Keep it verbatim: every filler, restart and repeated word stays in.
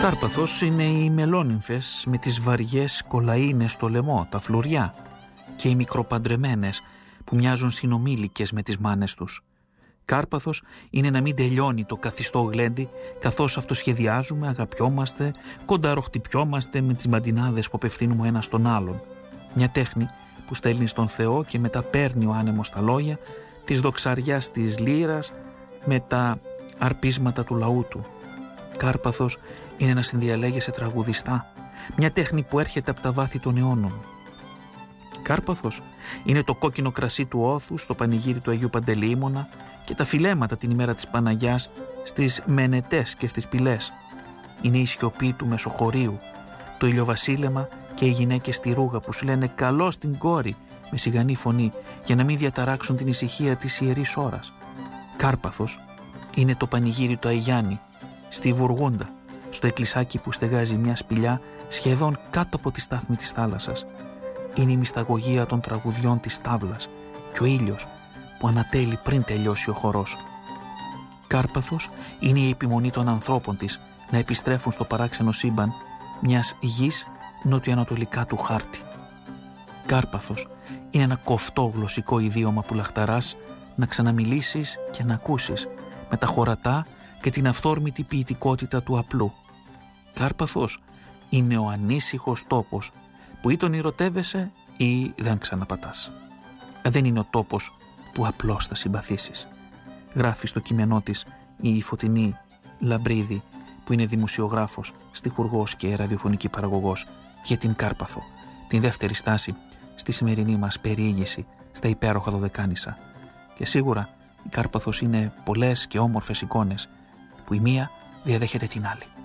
Κάρπαθος είναι οι μελόνυμφες με τις βαριές κολαΐνες στο λαιμό, τα φλουριά, και οι μικροπαντρεμένες που μοιάζουν συνομήλικες με τις μάνες τους. Κάρπαθος είναι να μην τελειώνει το καθιστό γλέντι, καθώς αυτοσχεδιάζουμε, αγαπιόμαστε, κονταροχτυπιόμαστε με τις μαντινάδες που απευθύνουμε ένα στον άλλον. Μια τέχνη που στέλνει στον Θεό και μετά παίρνει ο άνεμος τα λόγια της δοξαριάς της λύρας με τα αρπίσματα του λαού του. Κάρπαθος είναι να συνδιαλέγεσαι τραγουδιστά, μια τέχνη που έρχεται από τα βάθη των αιώνων. Κάρπαθος είναι το κόκκινο κρασί του Όθου στο πανηγύρι του Αγίου Παντελεήμωνα και τα φιλέματα την ημέρα της Παναγιάς στις μενετές και στις πυλές. Είναι η σιωπή του Μεσοχωρίου, το ηλιοβασίλεμα και οι γυναίκες στη ρούγα που σου λένε «καλό στην κόρη» με σιγανή φωνή για να μην διαταράξουν την ησυχία της ιερής ώρας. Κάρπαθος είναι το πανηγύρι του Αϊγιάννη στη Βουργούντα, στο εκκλησάκι που στεγάζει μια σπηλιά σχεδόν κάτω από τη στάθμη της θάλασσας. Είναι η μυσταγωγία των τραγουδιών της τάβλας και ο ήλιος που ανατέλει πριν τελειώσει ο χορός. Κάρπαθος είναι η επιμονή των ανθρώπων της να επιστρέφουν στο παράξενο σύμπαν μιας γης νοτιοανατολικά του χάρτη. Κάρπαθος είναι ένα κοφτό γλωσσικό ιδίωμα που λαχταράς να ξαναμιλήσεις και να ακούσεις με τα χωρατά και την αυθόρμητη ποιητικότητα του απλού. Κάρπαθος είναι ο ανήσυχος τόπος που ή τον ερωτεύεσαι ή δεν ξαναπατάς. Δεν είναι ο τόπος που απλώς θα συμπαθήσεις. Γράφει στο κείμενό της η Φωτεινή Λαμπρίδη, που είναι δημοσιογράφος, στιχουργός και ραδιοφωνική παραγωγός, για την Κάρπαθο, την δεύτερη στάση στη σημερινή μας περιήγηση στα υπέροχα Δωδεκάνησα. Και σίγουρα η Κάρπαθος είναι πολλές και όμορφες εικόνες που η μία διαδέχεται την άλλη.